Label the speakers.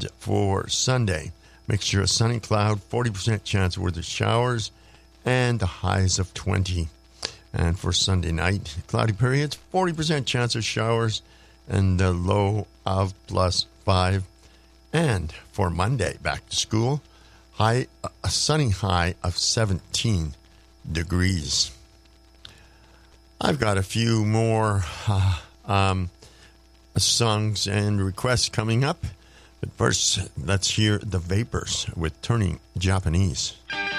Speaker 1: And for Sunday, mixture of sunny cloud, 40% chance of weather showers, and the highs of 20. And for Sunday night, cloudy periods, 40% chance of showers, and the low of +5. And for Monday, back to school, a sunny high of 17 degrees. I've got a few more songs and requests coming up. But first, let's hear The Vapors with Turning Japanese.